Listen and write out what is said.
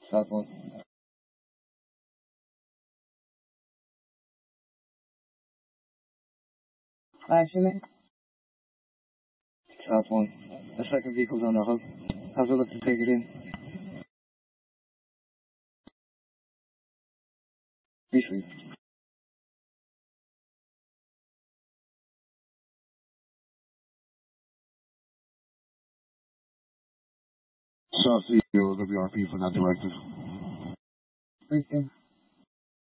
South 1. Flashing South 1. The second vehicle's on the hub. How's it look to take it in? Briefly. South Zero, WRP for that directive. Briefing.